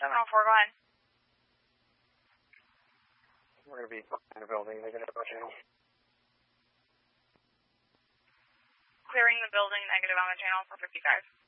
704, go ahead. We're going to be in the building. They're going to go channel. Clearing the building, negative on the channel for 55.